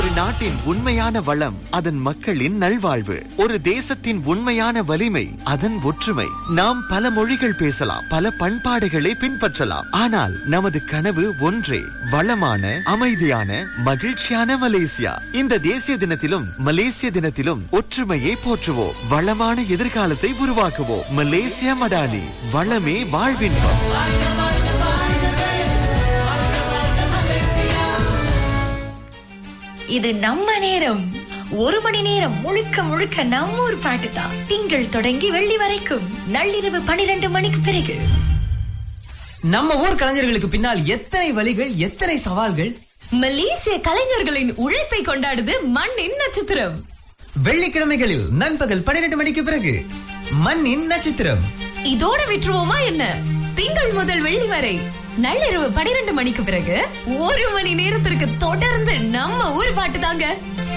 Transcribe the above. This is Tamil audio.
ஒரு நாட்டின் உண்மையான வளம் அதன் மக்களின் நல்வாழ்வு. ஒரு தேசத்தின் உண்மையான வலிமை அதன் ஒற்றுமை. நாம் பல மொழிகள் பேசலாம், பல பண்பாடுகளை பின்பற்றலாம், ஆனால் நமது கனவு ஒன்றே, வளமான, அமைதியான, மகிழ்ச்சியான மலேசியா. இந்த தேசிய தினத்திலும் மலேசிய தினத்திலும் ஒற்றுமையை போற்றுவோம், வளமான எதிர்காலத்தை உருவாக்குவோம். மலேசியா மடானி, வளமே வாழ்வின்பம். இது நம்ம நேரம். ஒரு மணி நேரம் முழுக்க முழுக்க நம்ம ஊர் பாட்டு தான். திங்கள் தொடங்கி வெள்ளி வரைக்கும் நள்ளிரவு 12 மணிக்கு பிறகு. நம்ம ஊர் கலைஞர்களுக்கு பின்னால் எத்தனை வழிகள், எத்தனை சவால்கள். மலேசிய கலைஞர்களின் உழைப்பை கொண்டாடுது மண்ணின் நட்சத்திரம். வெள்ளிக்கிழமைகளில் நண்பகல் 12 மணிக்கு பிறகு மண்ணின் நட்சத்திரம். இதோட விட்டுருவோமா என்ன? திங்கள் முதல் வெள்ளி வரை நள்ளிரவு 12 மணிக்கு பிறகு ஒரு மணி நேரத்திற்கு தொடர்ந்து நம்ம ஊர் பாட்டு தாங்க.